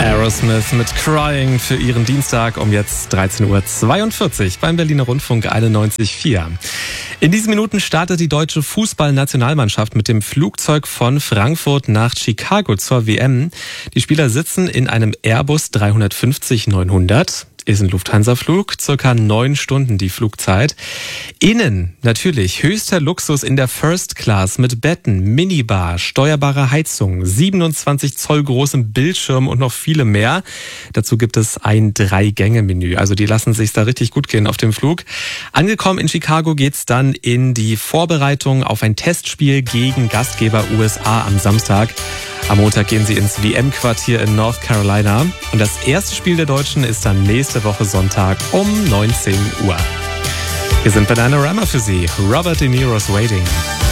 Aerosmith mit Crying für ihren Dienstag um jetzt 13.42 Uhr beim Berliner Rundfunk 91.4. In diesen Minuten startet die deutsche Fußballnationalmannschaft mit dem Flugzeug von Frankfurt nach Chicago zur WM. Die Spieler sitzen in einem Airbus 350-900. Ist ein Lufthansa-Flug, circa 9 Stunden die Flugzeit. Innen natürlich höchster Luxus in der First Class mit Betten, Minibar, steuerbarer Heizung, 27 Zoll großem Bildschirm und noch viele mehr. Dazu gibt es ein 3-Gänge-Menü. Also die lassen sich's da richtig gut gehen auf dem Flug. Angekommen in Chicago geht's dann in die Vorbereitung auf ein Testspiel gegen Gastgeber USA am Samstag. Am Montag gehen sie ins WM-Quartier in North Carolina. Und das erste Spiel der Deutschen ist dann nächste Woche Sonntag um 19 Uhr. Wir sind bei Panorama für Sie. Robert De Niro's Waiting.